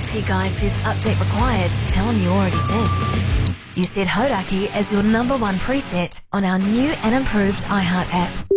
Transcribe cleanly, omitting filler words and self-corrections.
Realty Guy says update required, tell him you already did. You set Hodaki as your number one preset on our new and improved iHeart app.